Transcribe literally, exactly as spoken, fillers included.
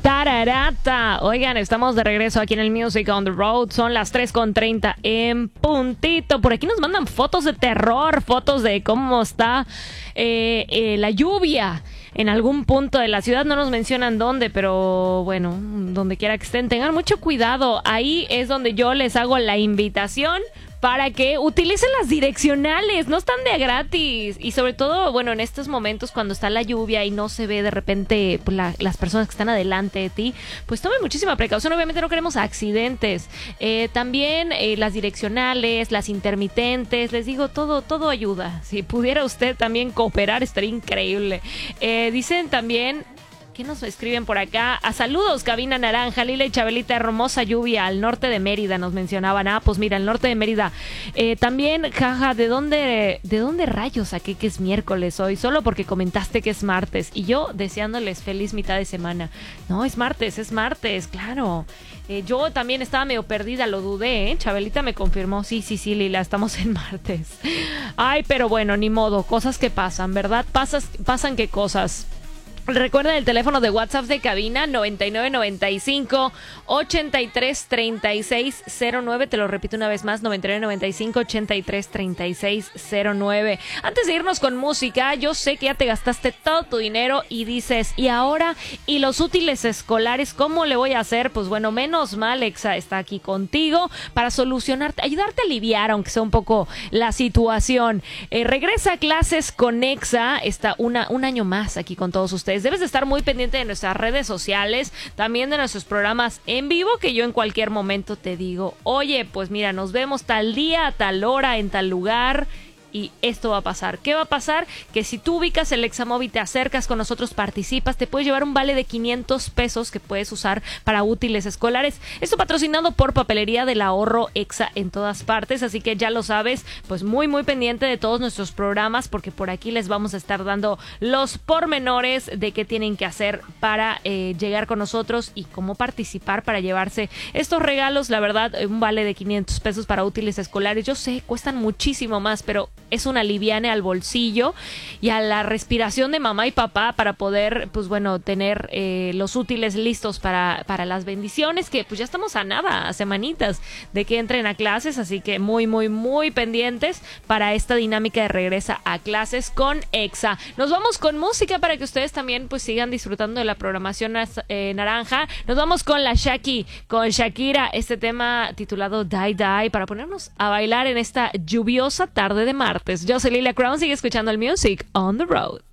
Tararata. Oigan, estamos de regreso aquí en el Music on the Road. Son las tres con treinta en puntito. Por aquí nos mandan fotos de terror, fotos de cómo está eh, eh, la lluvia en algún punto de la ciudad. No nos mencionan dónde, pero bueno, donde quiera que estén, tengan mucho cuidado. Ahí es donde yo les hago la invitación para que utilicen las direccionales, no están de a gratis. Y sobre todo, bueno, en estos momentos cuando está la lluvia y no se ve de repente pues, la, las personas que están adelante de ti, pues tomen muchísima precaución. Obviamente no queremos accidentes. Eh, también eh, las direccionales, las intermitentes, les digo, todo, todo ayuda. Si pudiera usted también cooperar, estaría increíble. Eh, dicen también... ¿Qué nos escriben por acá? A saludos, cabina naranja, Lila y Chabelita, hermosa lluvia al norte de Mérida, nos mencionaban. Ah, pues mira, el norte de Mérida. Eh, también, jaja, ¿de dónde, ¿de dónde rayos saqué que es miércoles hoy? Solo porque comentaste que es martes. Y yo deseándoles feliz mitad de semana. No, es martes, es martes, claro. Eh, yo también estaba medio perdida, lo dudé, ¿eh? Chabelita me confirmó, sí, sí, sí, Lila, estamos en martes. Ay, pero bueno, ni modo, cosas que pasan, ¿verdad? Pasas, pasan qué cosas. Recuerden el teléfono de WhatsApp de cabina noventa y nueve noventa y cinco ochenta y tres treinta y seis cero nueve. Te lo repito una vez más, noventa y nueve noventa y cinco ochenta y tres treinta y seis cero nueve. Antes de irnos con música, yo sé que ya te gastaste todo tu dinero y dices, ¿y ahora? ¿Y los útiles escolares? ¿Cómo le voy a hacer? Pues bueno, menos mal, Exa está aquí contigo para solucionarte, ayudarte a aliviar, aunque sea un poco la situación. Eh, regresa a clases con Exa, está una, un año más aquí con todos ustedes. Debes de estar muy pendiente de nuestras redes sociales, también de nuestros programas en vivo, que yo en cualquier momento te digo, oye, pues mira, nos vemos tal día, a tal hora, en tal lugar. Y esto va a pasar. ¿Qué va a pasar? Que si tú ubicas el Examóvil, te acercas con nosotros, participas, te puedes llevar un vale de quinientos pesos que puedes usar para útiles escolares. Esto patrocinado por Papelería del Ahorro Exa en todas partes, así que ya lo sabes, pues muy muy pendiente de todos nuestros programas, porque por aquí les vamos a estar dando los pormenores de qué tienen que hacer para eh, llegar con nosotros y cómo participar para llevarse estos regalos. La verdad, un vale de quinientos pesos para útiles escolares, yo sé, cuestan muchísimo más, pero es una aliviane al bolsillo y a la respiración de mamá y papá para poder, pues bueno, tener eh, los útiles listos para, para las bendiciones, que pues ya estamos a nada, a semanitas de que entren a clases, así que muy, muy, muy pendientes para esta dinámica de regresa a clases con Exa. Nos vamos con música para que ustedes también pues sigan disfrutando de la programación eh, naranja. Nos vamos con la Shaki, con Shakira, este tema titulado Die Die, para ponernos a bailar en esta lluviosa tarde de martes. Yo soy Lilia Crown, sigue escuchando el Music on the Road.